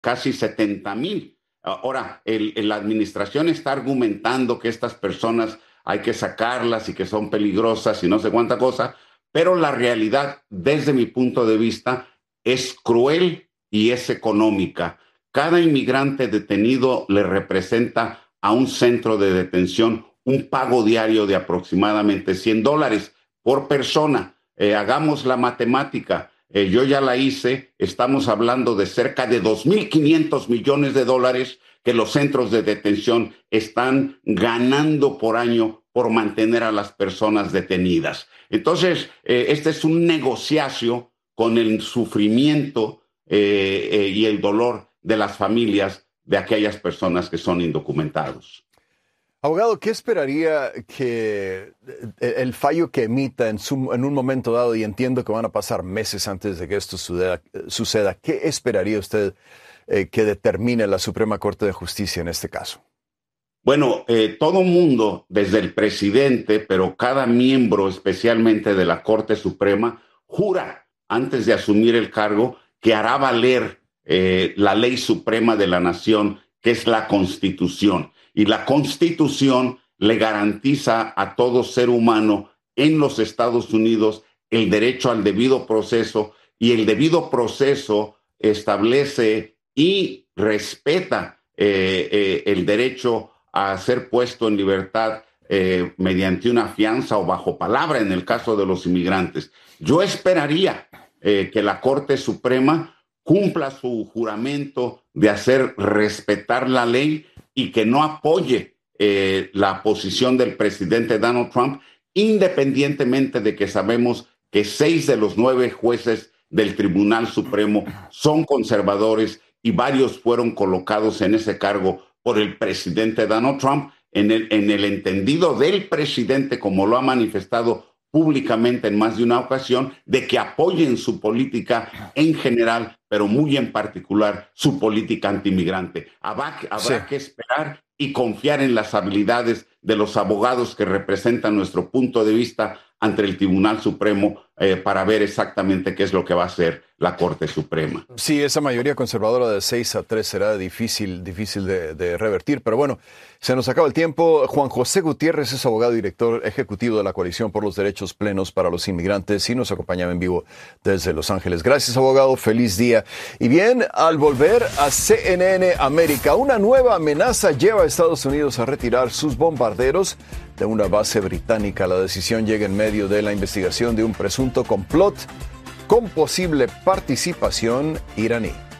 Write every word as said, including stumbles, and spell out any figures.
casi setenta mil. Ahora, el, el, la administración está argumentando que estas personas hay que sacarlas y que son peligrosas y no sé cuánta cosa, pero la realidad, desde mi punto de vista, es cruel y es económica. Cada inmigrante detenido le representa a un centro de detención un pago diario de aproximadamente cien dólares por persona. Eh, hagamos la matemática. Eh, yo ya la hice. Estamos hablando de cerca de dos mil quinientos millones de dólares que los centros de detención están ganando por año por mantener a las personas detenidas. Entonces, eh, este es un negociacio con el sufrimiento eh, eh, y el dolor de las familias de aquellas personas que son indocumentados. Abogado, ¿qué esperaría que el fallo que emita en, su, en un momento dado, y entiendo que van a pasar meses antes de que esto suceda, suceda ¿qué esperaría usted eh, que determine la Suprema Corte de Justicia en este caso? Bueno, eh, todo mundo, desde el presidente, pero cada miembro especialmente de la Corte Suprema, jura antes de asumir el cargo que hará valer eh, la ley suprema de la nación, que es la Constitución. Y la Constitución le garantiza a todo ser humano en los Estados Unidos el derecho al debido proceso, y el debido proceso establece y respeta eh, eh, el derecho a ser puesto en libertad eh, mediante una fianza o bajo palabra en el caso de los inmigrantes. Yo esperaría eh, que la Corte Suprema cumpla su juramento de hacer respetar la ley y que no apoye eh, la posición del presidente Donald Trump, independientemente de que sabemos que seis de los nueve jueces del Tribunal Supremo son conservadores y varios fueron colocados en ese cargo por el presidente Donald Trump, en el, en el entendido del presidente, como lo ha manifestado públicamente en más de una ocasión, de que apoyen su política en general, pero muy en particular su política antiinmigrante. Habrá, habrá sí. que esperar y confiar en las habilidades de los abogados que representan nuestro punto de vista ante el Tribunal Supremo eh, para ver exactamente qué es lo que va a hacer la Corte Suprema. Sí, esa mayoría conservadora de seis a tres será difícil, difícil de, de revertir, pero bueno, se nos acaba el tiempo. Juan José Gutiérrez es abogado y director ejecutivo de la Coalición por los Derechos Plenos para los Inmigrantes y nos acompañaba en vivo desde Los Ángeles. Gracias, abogado. Feliz día. Y bien, al volver a C N N América, una nueva amenaza lleva a Estados Unidos a retirar sus bombarderos de una base británica. La decisión llega en medio de la investigación de un presunto complot con posible participación iraní.